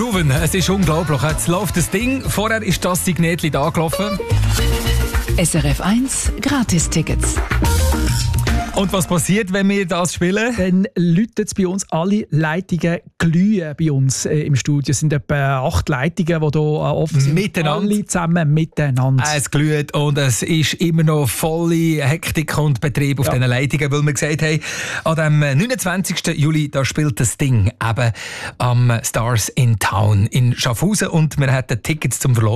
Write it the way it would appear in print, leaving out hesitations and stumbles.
Beethoven, es ist unglaublich. Jetzt läuft das Ding. Vorher ist das Signetli da gelaufen. SRF 1 Gratistickets. Und was passiert, wenn wir das spielen? Dann läuten es bei uns alle Leitungen glühen bei uns im Studio. Es sind etwa 8 Leitungen, die hier offen sind. Miteinander. Alle zusammen miteinander. Es glüht und es ist immer noch volle Hektik und Betrieb auf diesen Leitungen, weil wir gesagt haben, an dem 29. Juli da spielt das Ding eben am Stars in Town in Schaffhausen und wir hatten Tickets zum Verlosen.